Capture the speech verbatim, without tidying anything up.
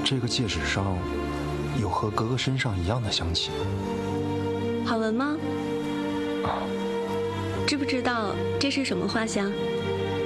这个戒指上有和格格身上一样的香气。 好闻吗？ 啊， 知不知道这是什么花香？